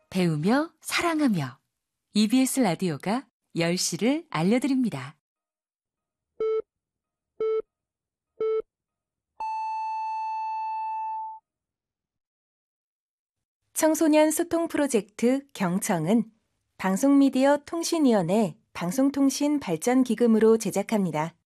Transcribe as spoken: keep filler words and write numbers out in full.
배우며 사랑하며 이비에스 라디오가 열 시를 알려드립니다. 청소년 소통 프로젝트 경청은 방송미디어 통신위원회 방송통신발전기금으로 제작합니다.